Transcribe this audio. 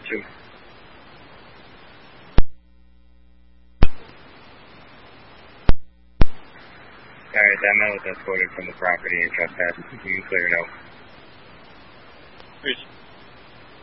2. Alright, that male is escorted from the property and trespass. You can clear it out. Reach.